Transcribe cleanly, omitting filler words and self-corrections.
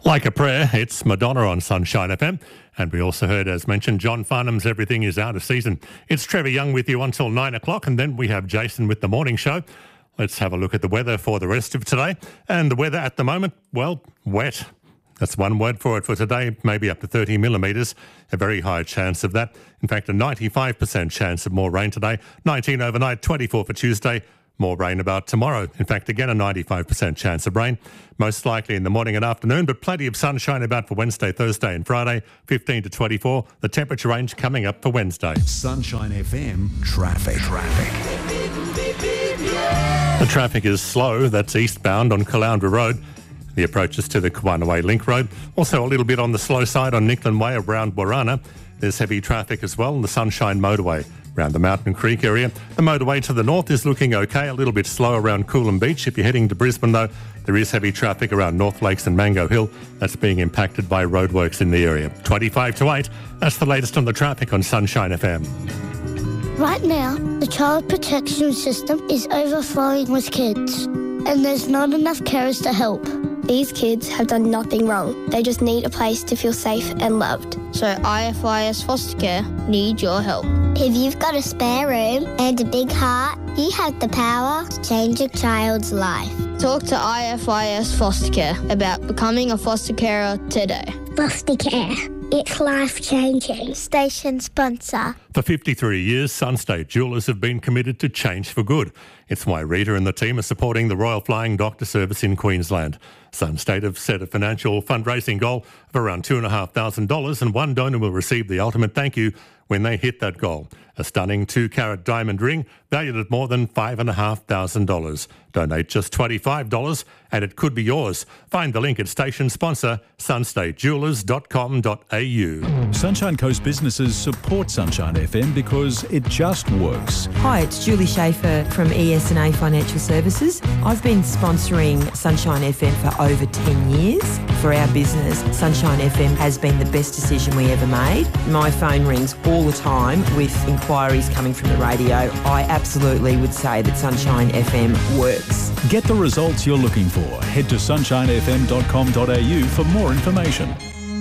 Like a Prayer, it's Madonna on Sunshine FM. And we also heard, as mentioned, John Farnham's Everything is Out of Season. It's Trevor Young with you until 9 o'clock, and then we have Jason with the morning show. Let's have a look at the weather for the rest of today. And the weather at the moment, well, wet. That's one word for it for today, maybe up to 30 millimetres. A very high chance of that. In fact, a 95% chance of more rain today. 19 overnight, 24 for Tuesday. More rain about tomorrow. In fact, again, a 95% chance of rain. Most likely in the morning and afternoon, but plenty of sunshine about for Wednesday, Thursday and Friday. 15 to 24. The temperature range coming up for Wednesday. Sunshine FM traffic. The traffic is slow. That's eastbound on Caloundra Road. The approaches to the Kawanaway Link Road. Also a little bit on the slow side on Nicklin Way around Warana. There's heavy traffic as well on the Sunshine Motorway around the Mountain Creek area. The motorway to the north is looking okay, a little bit slow around Coolum Beach. If you're heading to Brisbane, though, there is heavy traffic around North Lakes and Mango Hill. That's being impacted by roadworks in the area. 25 to 8, that's the latest on the traffic on Sunshine FM. Right now, the child protection system is overflowing with kids, and there's not enough carers to help. These kids have done nothing wrong. They just need a place to feel safe and loved. So IFIS Foster Care need your help. If you've got a spare room and a big heart, you have the power to change a child's life. Talk to IFIS Foster Care about becoming a foster carer today. Foster care. It's life-changing. Station sponsor. For 53 years, Sunstate Jewellers have been committed to change for good. It's why Rita and the team are supporting the Royal Flying Doctor Service in Queensland. Sunstate have set a financial fundraising goal of around $2,500, and one donor will receive the ultimate thank you when they hit that goal. A stunning 2-carat diamond ring valued at more than $5,500. Donate just $25 and it could be yours. Find the link at station sponsor sunstatejewellers.com.au. Sunshine Coast businesses support Sunshine FM because it just works. Hi, it's Julie Schaefer from ES&A Financial Services. I've been sponsoring Sunshine FM for over 10 years. For our business, Sunshine FM has been the best decision we ever made. My phone rings all the time with inquiries coming from the radio. I absolutely would say that Sunshine FM works. Get the results you're looking for. Head to sunshinefm.com.au for more information.